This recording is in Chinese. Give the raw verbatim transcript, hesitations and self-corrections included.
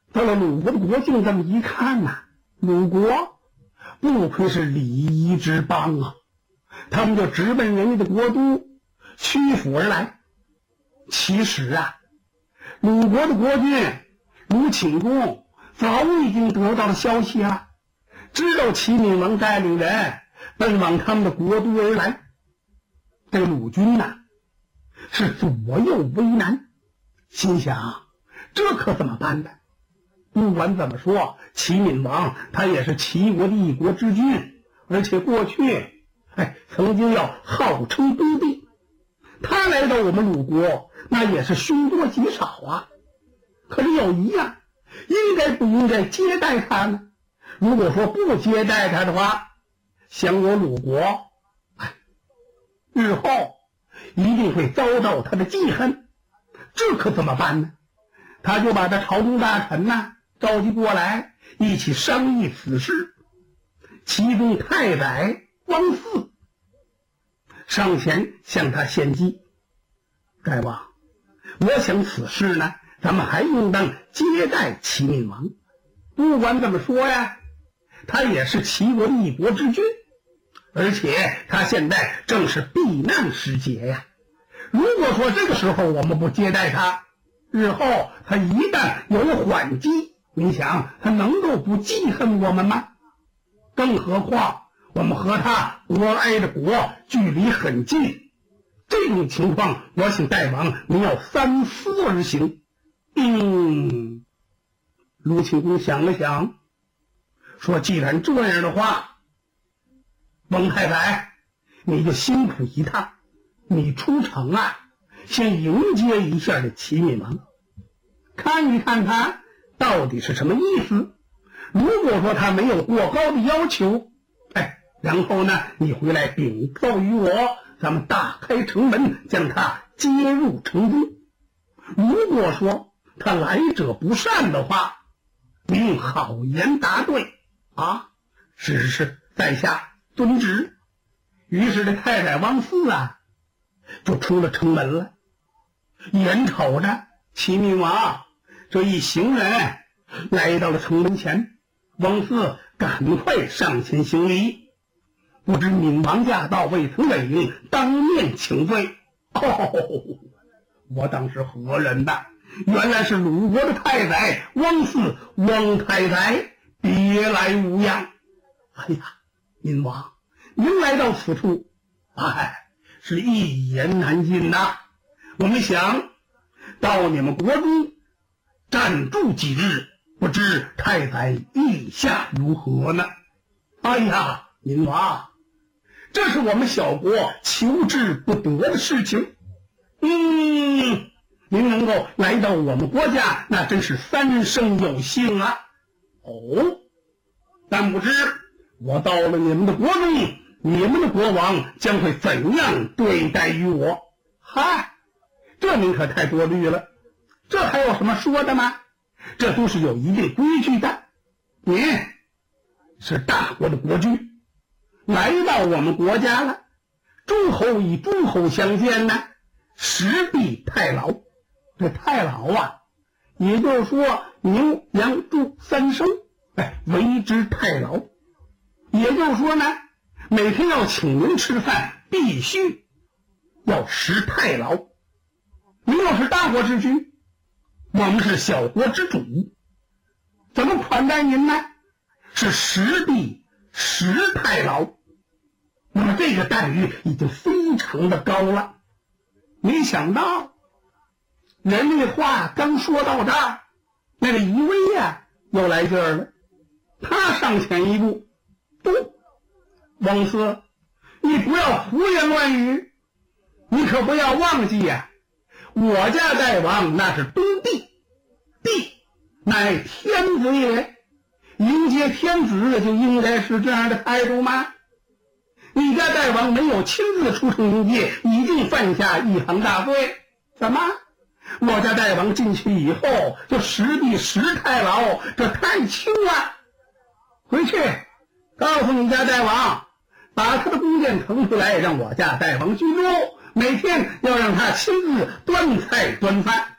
到了鲁国的国境，这么一看呐、啊，鲁国不愧是礼仪之邦啊，他们就直奔人家的国都曲阜而来。其实啊，鲁国的国君鲁顷公早已经得到了消息啊，知道齐闵王带领人奔往他们的国都而来。这个鲁军呐、啊，是左右为难，心想这可怎么办呢？不管怎么说，齐闵王他也是齐国的一国之君，而且过去哎曾经要号称东帝，他来到我们鲁国那也是凶多吉少啊。可是有一样，应该不应该接待他呢？如果说不接待他的话，想我鲁国哎日后一定会遭到他的记恨，这可怎么办呢？他就把他朝中大臣呐、啊召集过来，一起商议此事。其中太宰汪泗上前向他献计：大王，我想此事呢，咱们还应当接待齐闵王。不管怎么说呀，他也是齐国的一国之君，而且他现在正是避难时节呀。如果说这个时候我们不接待他，日后他一旦有缓机，你想他能够不记恨我们吗？更何况我们和他国挨着国，距离很近，这种情况我请大王您要三思而行。嗯，鲁顷公想了想，说既然这样的话，翁太宰你就辛苦一趟，你出城啊，先迎接一下这齐闵王，看一看他到底是什么意思。如果说他没有过高的要求，哎，然后呢你回来禀告于我，咱们大开城门将他接入城中。如果说他来者不善的话，您好言答对啊。是是是，在下遵旨。于是这太宰汪泗啊就出了城门了。眼瞅着齐闵王这一行人来到了城门前，汪泗赶快上前行礼。不知闵王驾到，未曾违令，当面请罪。哦，我当是何人呐？原来是鲁国的太宰汪泗，汪太宰，别来无恙。哎呀，闵王您来到此处，哎，是一言难尽呐。我们想到你们国中暂住几日，不知太宰意下如何呢？哎呀，闵王，这是我们小国求之不得的事情。嗯，您能够来到我们国家，那真是三生有幸啊。哦，但不知我到了你们的国中，你们的国王将会怎样对待于我？嗨，这您可太多虑了，这还有什么说的吗？这都是有一定规矩的。您是大国的国君，来到我们国家了，诸侯与诸侯相见呢，实必太牢。这太牢啊，也就是说牛羊猪三牲，哎，为之太牢。也就是说呢，每天要请您吃饭，必须要食太牢。您要是大国之君，我们是小国之主，怎么款待您呢？是实地食太牢。那么这个待遇已经非常的高了。没想到人家话刚说到这儿，那个夷威呀又来劲儿了。他上前一步，不，汪泗，你不要胡言乱语，你可不要忘记呀、啊，我家大王那是东帝，帝乃天子也，迎接天子就应该是这样的态度吗？你家大王没有亲自出城迎接，已经犯下一行大罪。怎么？我家大王进去以后就实地食太牢，这太轻了。回去告诉你家大王，把他的宫殿腾出来，让我家大王居住，每天要让他亲自端菜端饭。